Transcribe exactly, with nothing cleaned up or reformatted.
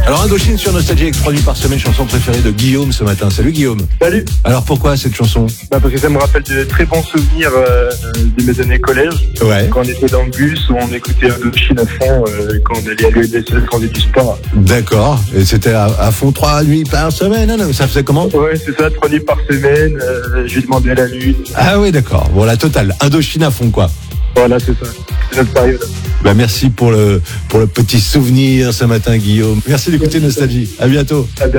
Alors Indochine sur Nostalgie avec trois nuits par semaine, chanson préférée de Guillaume ce matin. Salut Guillaume. Salut. Alors pourquoi cette chanson? Bah parce que ça me rappelle de très bons souvenirs euh, de mes années collège. Ouais. Quand on était dans le bus, où on écoutait Indochine à fond, euh, quand on allait à l'U L S S, quand on faisait du sport. D'accord. Et c'était à, à fond trois nuits par semaine. Non, non, ça faisait comment? Ouais, c'est ça, trois nuits par semaine. Euh, j'ai demandé à la lune. Ah oui, d'accord. Bon, la totale. Indochine à fond, quoi. Voilà, c'est ça. C'est notre période. Bah, merci pour le, pour le petit souvenir ce matin, Guillaume. Merci d'écouter Nostalgie. À bientôt. À bientôt.